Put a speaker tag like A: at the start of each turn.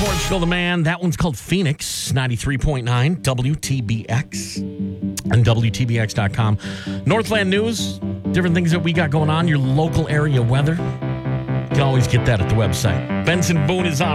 A: Portugal the Man. That one's called Phoenix, 93.9 WTBX and WTBX.com. Northland News, different things that we got going on, your local area weather. You can always get that at the website. Benson Boone is on